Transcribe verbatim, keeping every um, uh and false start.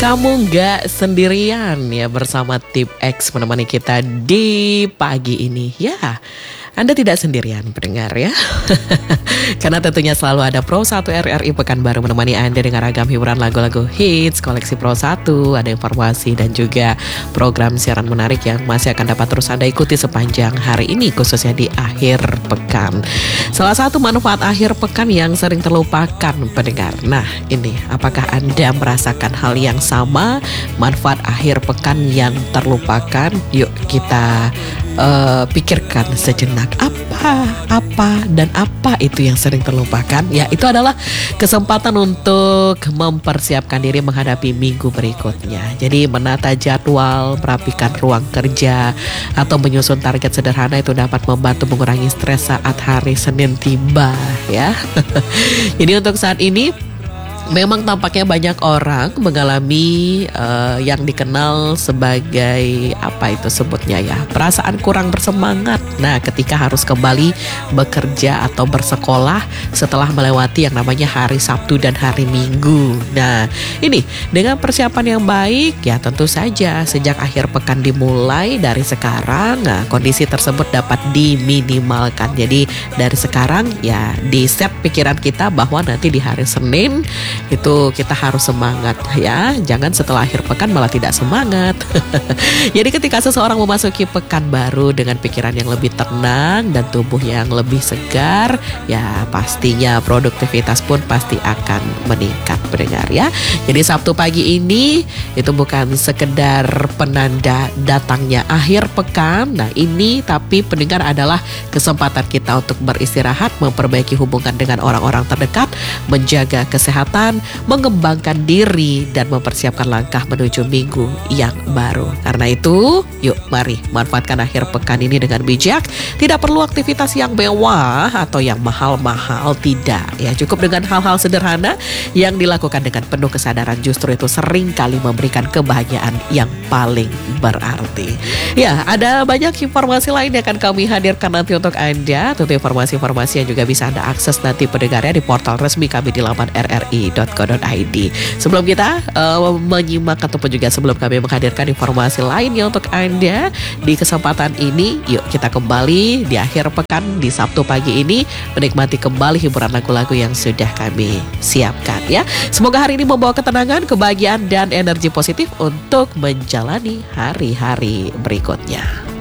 Kamu nggak sendirian ya, bersama Tip X menemani kita di pagi ini. Ya, Anda tidak sendirian pendengar ya. Karena tentunya selalu ada Pro satu R R I Pekanbaru menemani Anda dengan ragam hiburan lagu-lagu hits, koleksi Pro satu, ada informasi dan juga program siaran menarik yang masih akan dapat terus Anda ikuti sepanjang hari ini, khususnya di akhir pekan. Salah satu manfaat akhir pekan yang sering terlupakan pendengar. Nah ini, apakah Anda merasakan hal yang sama? Manfaat akhir pekan yang terlupakan? Yuk kita uh, pikirkan sejenak. Apa, apa, dan apa itu yang sering terlupakan? Ya, itu adalah kesempatan untuk mempersiapkan diri menghadapi minggu berikutnya. Jadi menata jadwal, merapikan ruang kerja, atau menyusun target sederhana itu dapat membantu mengurangi stres saat hari Senin tiba ya. Jadi untuk saat ini memang tampaknya banyak orang mengalami uh, yang dikenal sebagai apa itu sebutnya ya, perasaan kurang bersemangat. Nah, ketika harus kembali bekerja atau bersekolah setelah melewati yang namanya hari Sabtu dan hari Minggu. Nah, ini dengan persiapan yang baik ya tentu saja sejak akhir pekan dimulai dari sekarang, nah kondisi tersebut dapat diminimalkan. Jadi dari sekarang ya di set pikiran kita bahwa nanti di hari Senin itu kita harus semangat ya, jangan setelah akhir pekan malah tidak semangat. Jadi ketika seseorang memasuki pekan baru dengan pikiran yang lebih tenang dan tubuh yang lebih segar, ya pastinya produktivitas pun pasti akan meningkat pendengar ya. Jadi Sabtu pagi ini itu bukan sekedar penanda datangnya akhir pekan. Nah ini tapi pendengar adalah kesempatan kita untuk beristirahat, memperbaiki hubungan dengan orang-orang terdekat, menjaga kesehatan, mengembangkan diri, dan mempersiapkan langkah menuju minggu yang baru. Karena itu, yuk mari manfaatkan akhir pekan ini dengan bijak. Tidak perlu aktivitas yang mewah atau yang mahal-mahal, tidak ya. Cukup dengan hal-hal sederhana yang dilakukan dengan penuh kesadaran, justru itu sering kali memberikan kebahagiaan yang paling berarti. Ya, ada banyak informasi lain yang akan kami hadirkan nanti untuk Anda. Tentu informasi-informasi yang juga bisa Anda akses nanti pendengarnya di portal resmi kami di laman r r i dot co dot i d. Sebelum kita uh, menyimak ataupun juga sebelum kami menghadirkan informasi lainnya untuk Anda di kesempatan ini, yuk kita kembali di akhir pekan di Sabtu pagi ini menikmati kembali hiburan lagu-lagu yang sudah kami siapkan ya. Semoga hari ini membawa ketenangan, kebahagiaan, dan energi positif untuk menjalani hari-hari berikutnya.